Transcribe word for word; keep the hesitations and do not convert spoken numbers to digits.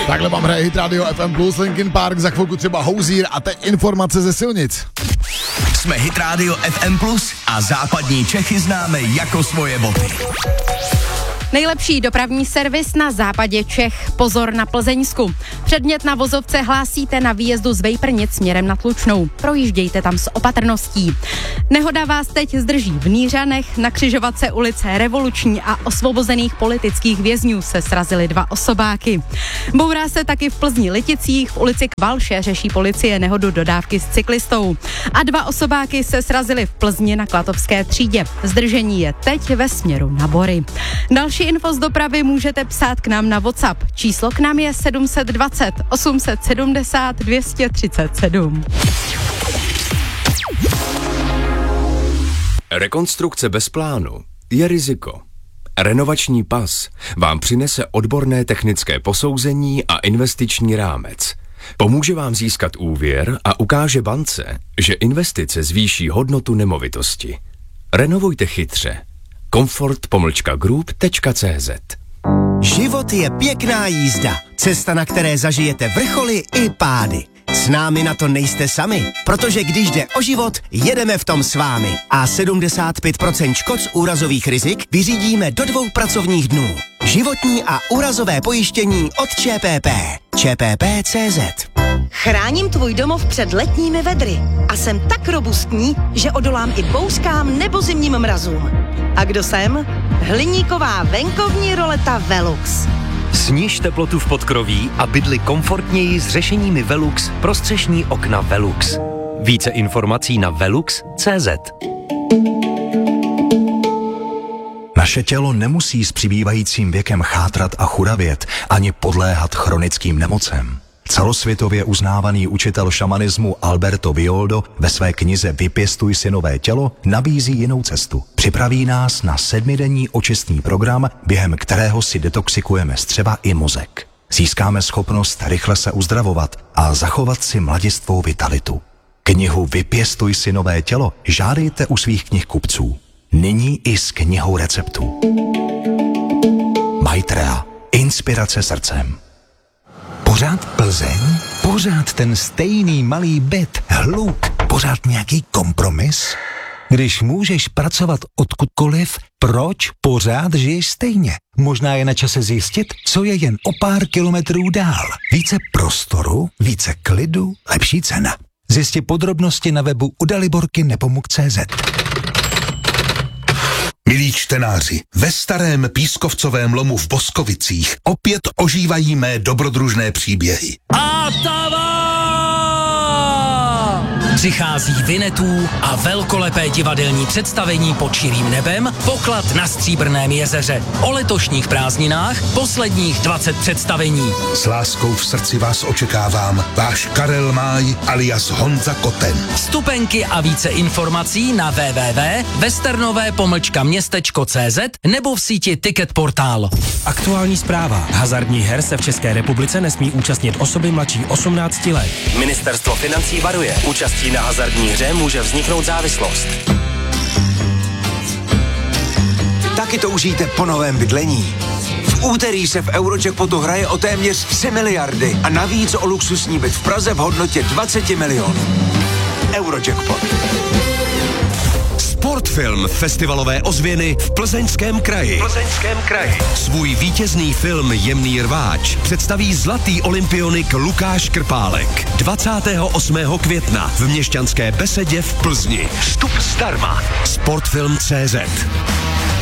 Takhle vám hraje Hit Radio F M plus, Linkin Park, za chvilku třeba Hozier a teď informace ze silnic. Jsme Hit Radio F M plus a západní Čechy známe jako svoje boty. Nejlepší dopravní servis na západě Čech. Pozor na Plzeňsku. Předmět na vozovce hlásíte na výjezdu z Vejprnic směrem na Tlučnou. Projíždějte tam s opatrností. Nehoda vás teď zdrží v Nířanech. Na křižovatce ulice Revoluční a Osvobozených politických vězňů se srazily dva osobáky. Bourá se taky v Plzni Liticích. V ulici Kvalše řeší policie nehodu dodávky s cyklistou. A dva osobáky se srazily v Plzni na Klatovské třídě. Zdržení je teď ve směru na Bory. Další info z dopravy můžete psát k nám na WhatsApp. Číslo k nám je sedm dva nula osm sedm nula dvě tři sedm. Rekonstrukce bez plánu je riziko. Renovační pas vám přinese odborné technické posouzení a investiční rámec. Pomůže vám získat úvěr a ukáže bance, že investice zvýší hodnotu nemovitosti. Renovujte chytře. Comfort pomlčka group tečka cé zet. Život je pěkná jízda. Cesta, na které zažijete vrcholy i pády. S námi na to nejste sami, protože když jde o život, jedeme v tom s vámi. A sedmdesát pět procent škod z úrazových rizik vyřídíme do dvou pracovních dnů. Životní a úrazové pojištění od ČPP. ČPP tečka cé zet. Chráním tvůj domov před letními vedry a jsem tak robustní, že odolám i bouřkám nebo zimním mrazům. A kdo jsem? Hliníková venkovní roleta Velux. Sniž teplotu v podkroví a bydli komfortněji s řešeními Velux pro střešní okna Velux. Více informací na velux tečka cé zet. Naše tělo nemusí s přibývajícím věkem chátrat a churavět, ani podléhat chronickým nemocem. Celosvětově uznávaný učitel šamanismu Alberto Villoldo ve své knize Vypěstuj si nové tělo nabízí jinou cestu. Připraví nás na sedmidenní očistný program, během kterého si detoxikujeme střeva i mozek. Získáme schopnost rychle se uzdravovat a zachovat si mladistvou vitalitu. Knihu Vypěstuj si nové tělo žádejte u svých knihkupců. Nyní i s knihou receptů. Maitreya. Inspirace srdcem. Pořád Plzeň? Pořád ten stejný malý byt, hluk, pořád nějaký kompromis? Když můžeš pracovat odkudkoliv, proč pořád žiješ stejně? Možná je na čase zjistit, co je jen o pár kilometrů dál. Více prostoru, více klidu, lepší cena. Zjisти podrobnosti na webu u daliborky nepomuk tečka cé zet. Milí čtenáři, ve starém pískovcovém lomu v Boskovicích opět ožívají mé dobrodružné příběhy. Atava! Přichází Vinetů a velkolepé divadelní představení pod širým nebem, Poklad na Stříbrném jezeře. O letošních prázdninách posledních dvacet představení. S láskou v srdci vás očekávám, váš Karel Máj alias Honza Koten. Vstupenky a více informací na w w w tečka westernové pomlčka městečko tečka cé zet nebo v síti Ticket Portál. Aktuální zpráva. Hazardních her se v České republice nesmí účastnit osoby mladší osmnácti let. Ministerstvo financí varuje. Účastí na hazardní hře může vzniknout závislost. Taky toužíte po novém bydlení. V úterý se v Eurojackpotu hraje o téměř tři miliardy a navíc o luxusní byt v Praze v hodnotě dvacet milionů. Eurojackpot. Sportfilm festivalové ozvěny v Plzeňském kraji. Plzeňském kraji. Svůj vítězný film Jemný rváč představí zlatý olympionik Lukáš Krpálek dvacátého osmého května v Měšťanské besedě v Plzni. Vstup zdarma. Sportfilm tečka cé zet.